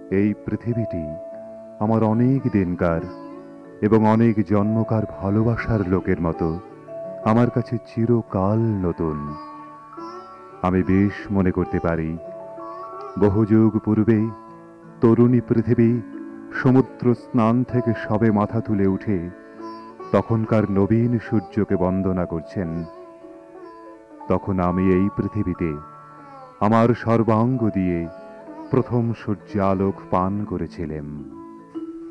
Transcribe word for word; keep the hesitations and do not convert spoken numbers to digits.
এই পৃথিবীটি আমার অনেক দিনকার এবং অনেক জন্মকার ভালোবাসার লোকের মতো আমার কাছে চিরকাল নতুন। আমি বেশ মনে করতে পারি, বহু যুগ পূর্বে তরুণী পৃথিবী সমুদ্র স্নান থেকে সবে মাথা তুলে উঠে তখনকার নবীন সূর্যকে বন্দনা করছেন। তখন আমি এই পৃথিবীতে আমার সর্বাঙ্গ দিয়ে প্রথম সূর্যালোক পান করেছিলাম।